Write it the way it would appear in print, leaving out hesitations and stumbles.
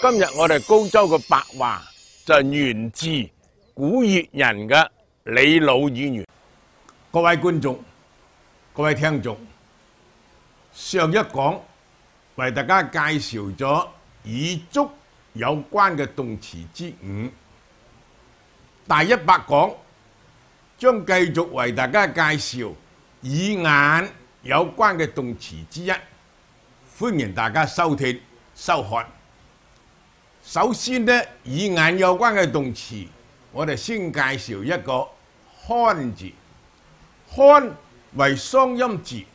今日我哋高州嘅白話就源自古越人嘅李老語言。 各位觀眾、各位聽眾，上一講為大家介紹咗與足有關嘅動詞之五，第100講將繼續為大家介紹與眼有關嘅動詞之一，歡迎大家收聽收看。首先呢，與眼有關嘅動詞，我哋先介紹一個看字。看為雙音字，